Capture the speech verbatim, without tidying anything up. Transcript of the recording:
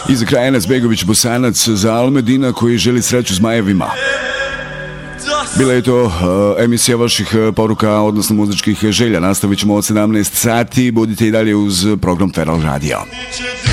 I za kraj Enes Begović Bosanac za Almedina koji želi sreću zmajevima. Bila je to uh, emisija vaših poruka, odnosno muzičkih želja. Nastavit ćemo od sedamnaest sati. Budite i dalje uz program Feral Radio.